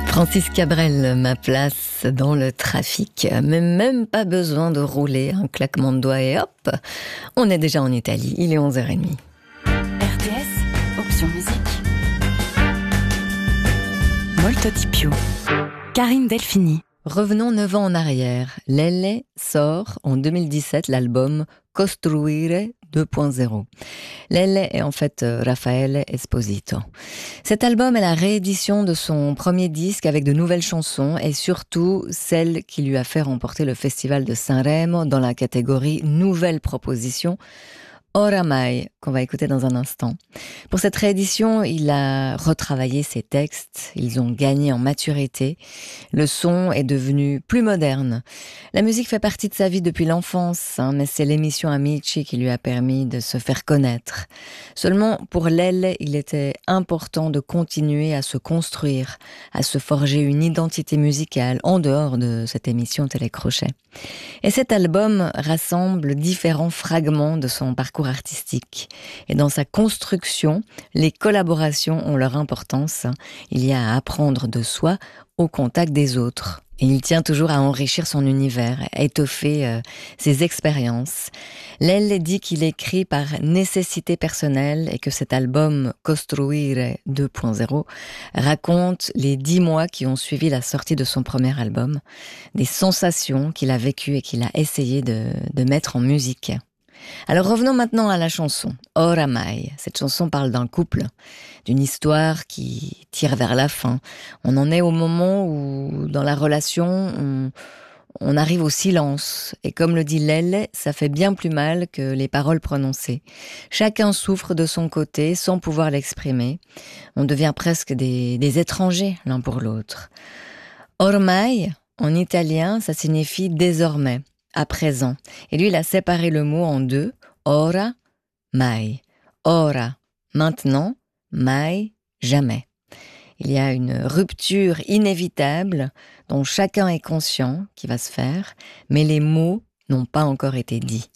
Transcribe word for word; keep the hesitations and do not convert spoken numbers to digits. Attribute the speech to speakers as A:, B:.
A: Francis Cabrel, ma place dans le trafic. Mais même pas besoin de rouler un claquement de doigts et hop, on est déjà en Italie. Il est onze heures trente.
B: R T S, option musique. Molto di più. Karine Delphini.
A: Revenons neuf ans en arrière. Lele sort en deux mille dix-sept l'album Costruire deux point zéro. Lele est en fait Raffaele Esposito. Cet album est la réédition de son premier disque avec de nouvelles chansons et surtout celle qui lui a fait remporter le festival de Sanremo dans la catégorie Nouvelle Proposition, Oramai, qu'on va écouter dans un instant. Pour cette réédition, il a retravaillé ses textes, ils ont gagné en maturité, le son est devenu plus moderne. La musique fait partie de sa vie depuis l'enfance, hein, mais c'est l'émission Amici qui lui a permis de se faire connaître. Seulement, pour Lele, il était important de continuer à se construire, à se forger une identité musicale en dehors de cette émission Télécrochet. Et cet album rassemble différents fragments de son parcours artistique. Et dans sa construction, les collaborations ont leur importance. Il y a à apprendre de soi au contact des autres. Et il tient toujours à enrichir son univers, à étoffer euh, ses expériences. Lele dit qu'il écrit par nécessité personnelle et que cet album Costruire deux point zéro raconte les dix mois qui ont suivi la sortie de son premier album, des sensations qu'il a vécues et qu'il a essayé de, de mettre en musique. Alors revenons maintenant à la chanson, Oramai. Cette chanson parle d'un couple, d'une histoire qui tire vers la fin. On en est au moment où, dans la relation, on, on arrive au silence. Et comme le dit Lele, ça fait bien plus mal que les paroles prononcées. Chacun souffre de son côté sans pouvoir l'exprimer. On devient presque des, des étrangers l'un pour l'autre. Ormai, en italien, ça signifie désormais. À présent. Et lui, il a séparé le mot en deux. Ora, mai. Ora, maintenant, mai, jamais. Il y a une rupture inévitable dont chacun est conscient qui va se faire, mais les mots n'ont pas encore été dits.